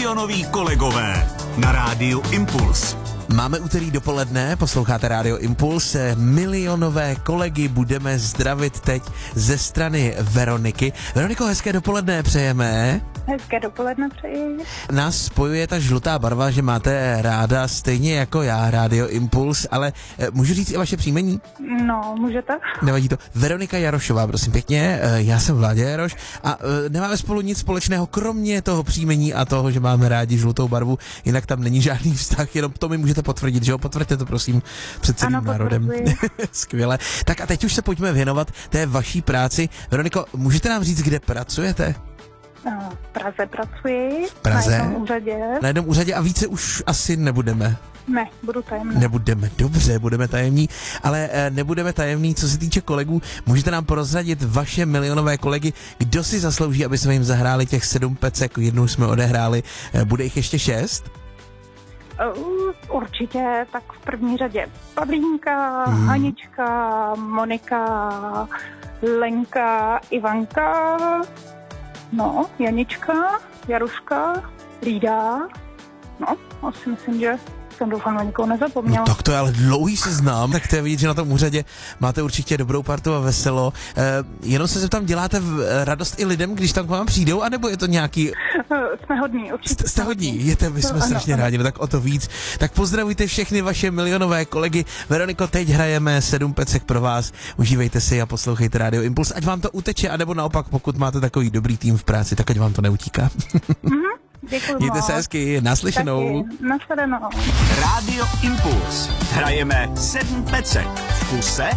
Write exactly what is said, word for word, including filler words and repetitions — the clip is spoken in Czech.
Milionoví kolegové na rádiu Impuls. Máme úterý dopoledne, posloucháte Rádio Impuls, milionové kolegy budeme zdravit teď ze strany Veroniky. Veroniko, hezké dopoledne přejeme. Hezké dopoledne přeji. Nás spojuje ta žlutá barva, že máte ráda stejně jako já Rádio Impuls, ale e, můžu říct i vaše příjmení? No, můžete. Nevadí to. Veronika Jarošová, prosím pěkně, e, já jsem Vláďa Jaroš a e, nemáme spolu nic společného, kromě toho příjmení a toho, že máme rádi žlutou barvu, jinak tam není žádný vztah, jenom to mi můžete potvrdit, že jo? Potvrďte to prosím před celým ano, národem. Skvěle. Tak a teď už se pojďme věnovat té vaší práci. Veroniko, můžete nám říct, kde pracujete? V Praze pracuji. V Praze? Na jednom úřadě. Na jednom úřadě a více už asi nebudeme. Ne, budu tajemná. Nebudeme, dobře, budeme tajemní, ale e, nebudeme tajemní, co se týče kolegů. Můžete nám prozradit vaše milionové kolegy, kdo si zaslouží, aby jsme jim zahráli těch sedm pecek, jednou jsme odehráli, e, bude jich ještě šest? Uh, určitě, tak v první řadě Pavlínka, Hmm. Hanička, Monika, Lenka, Ivanka, no, Janička, Jaruška, Lída, no, asi myslím, že jsem doufám na nikoho nezapomněla. No tak to je ale dlouhý seznam, tak to je vidět, že na tom úřadě máte určitě dobrou partu a veselo. E, jenom se zeptám, děláte v, radost i lidem, když tam k vám přijdou, anebo je to nějaký... Jsme hodní, určitě. Jste hodní, jete, my jsme ano, strašně ano. rádi, no tak o to víc. Tak pozdravujte všechny vaše milionové kolegy. Veroniko, teď hrajeme sedm pecek pro vás. Užívejte si a poslouchejte Rádio Impuls, ať vám to uteče, anebo naopak, pokud máte takový dobrý tým v práci, tak ať vám to neutíká. Mhm, děkuji Mějte se moc. hezky, naslyšenou. Taky, nashledanou. Rádio Impuls. Hrajeme sedm pecek v kuse